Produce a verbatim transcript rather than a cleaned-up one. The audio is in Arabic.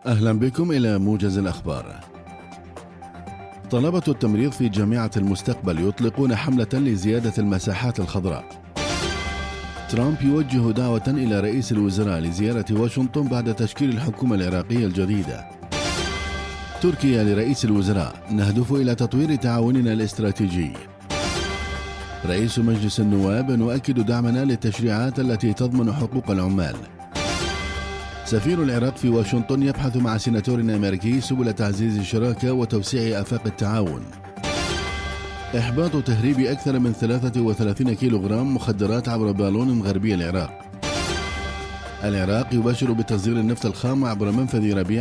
أهلا بكم إلى موجز الأخبار. طلبة التمريض في جامعة المستقبل يطلقون حملة لزيادة المساحات الخضراء. ترامب يوجه دعوة إلى رئيس الوزراء لزيارة واشنطن بعد تشكيل الحكومة العراقية الجديدة. تركيا لرئيس الوزراء: نهدف إلى تطوير تعاوننا الاستراتيجي. رئيس مجلس النواب: نؤكد دعمنا للتشريعات التي تضمن حقوق العمال. سفير العراق في واشنطن يبحث مع سيناتور أمريكي سبل تعزيز الشراكة وتوسيع آفاق التعاون. إحباط تهريب أكثر من ثلاثة وثلاثين كيلوغرام مخدرات عبر بالون غربي العراق. العراق يباشر بتصدير النفط الخام عبر منفذ ربيع